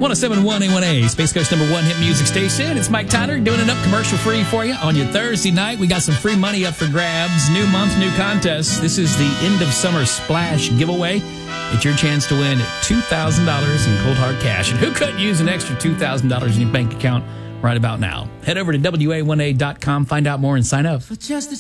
1071 A1A, Space Coast number one hit music station. It's Mike Tyner doing it up commercial free for you on your Thursday night. We got some free money up for grabs. New month, new contest. This is the end of summer splash giveaway. It's your chance to win $2,000 in cold hard cash. And who couldn't use an extra $2,000 in your bank account right about now? Head over to WA1A.com, find out more, and sign up. For just a